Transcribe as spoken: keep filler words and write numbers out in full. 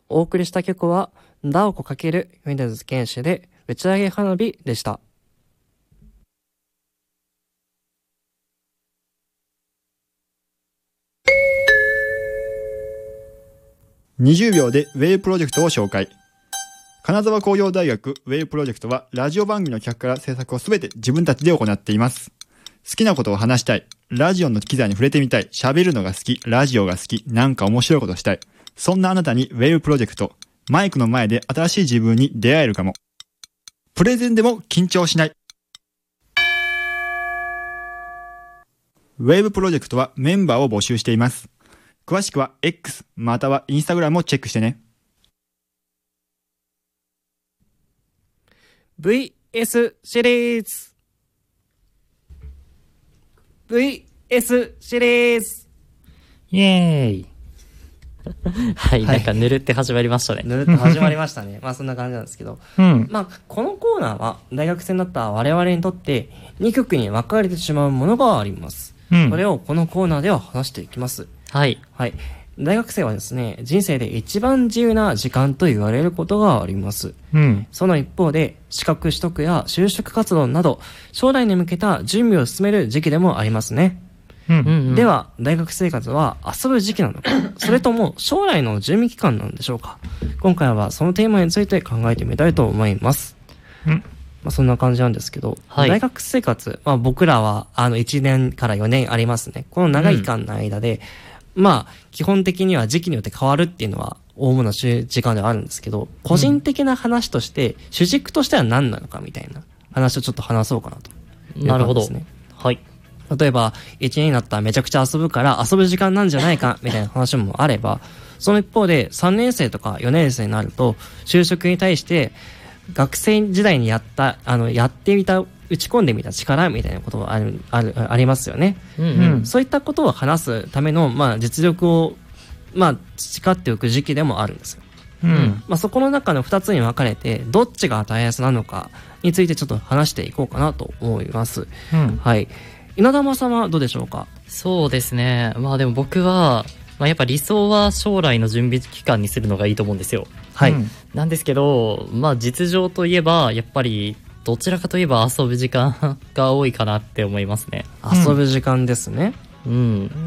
お送りした曲はダオコ×米津玄師で打ち上げ花火でした。 にじゅうびょうでウェイプロジェクトを紹介。金沢工業大学ウェイプロジェクトはラジオ番組の企画から制作をすべて自分たちで行っています。好きなことを話したい、ラジオの機材に触れてみたい、喋るのが好き、ラジオが好き、なんか面白いことしたい。そんなあなたにウェイプロジェクト、マイクの前で新しい自分に出会えるかも。プレゼンでも緊張しない。ウェブプロジェクトはメンバーを募集しています。詳しくは X または Instagram をチェックしてね。 ブイエス シリーズ ブイエス シリーズイエーイはい、はい、なんかぬるって始まりましたね。 ぬるって始まりましたね。まあそんな感じなんですけど、うん、まあこのコーナーは大学生になった我々にとってに局に分かれてしまうものがあります。うん、それをこのコーナーでは話していきます。 はい。 はい。大学生はですね、人生で一番自由な時間と言われることがあります。うん、その一方で、資格取得や就職活動など、将来に向けた準備を進める時期でもありますね。うんうんうん、では、大学生活は遊ぶ時期なのか、それとも将来の準備期間なんでしょうか。今回はそのテーマについて考えてみたいと思います。うんまあ、そんな感じなんですけど、はい、大学生活、まあ、僕らはあのいちねんからよねんありますね。この長い期間の間で、うん、まあ基本的には時期によって変わるっていうのは大物の時間ではあるんですけど、個人的な話として、うん、主軸としては何なのかみたいな話をちょっと話そうかなという感じですね。 なるほど。はい。 例えばいちねんになったらめちゃくちゃ遊ぶから遊ぶ時間なんじゃないかみたいな話もあれば、その一方でさんねん生とかよねん生になると就職に対して学生時代にやったあのやってみた打ち込んでみた力みたいなことがあるあるありますよね。うんうん、そういったことを話すための、まあ、実力を、まあ、培っておく時期でもあるんですよ。うんまあ、そこの中のふたつに分かれてどっちが大切なのかについてちょっと話していこうかなと思います。うん、はい。稲玉さんはどうでしょうか。 そうですね。まあでも僕は、まあ、やっぱ理想は将来の準備期間にするのがいいと思うんですよ。はい。うん、なんですけど、まあ実情といえばやっぱりどちらかといえば遊ぶ時間が多いかなって思いますね。 遊ぶ時間ですね。 うん。うん